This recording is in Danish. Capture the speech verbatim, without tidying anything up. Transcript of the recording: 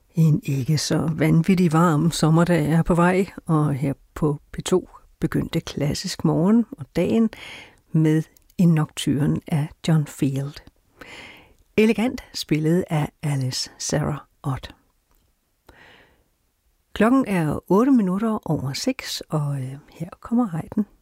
En ikke så vanvittig varm sommerdag er på vej, og her på P to begyndte Klassisk Morgen og dagen med en nocturne af John Field. Elegant spillet af Alice Sarah Ott. Klokken er otte minutter over seks, og her kommer Haydn.